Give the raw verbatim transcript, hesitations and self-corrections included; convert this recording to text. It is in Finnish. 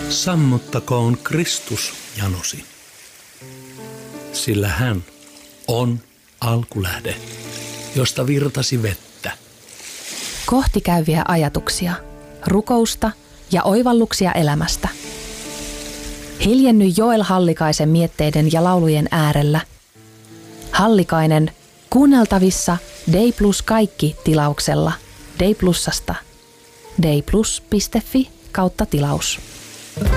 Sammuttakoon Kristus janosi, sillä hän on alkulähde, josta virtasi vettä. Kohti käyviä ajatuksia, rukousta ja oivalluksia elämästä. Hiljenny Joel Hallikaisen mietteiden ja laulujen äärellä. Hallikainen kuunneltavissa Day Plus kaikki tilauksella Day Plusasta. dayplus piste fi kautta tilaus.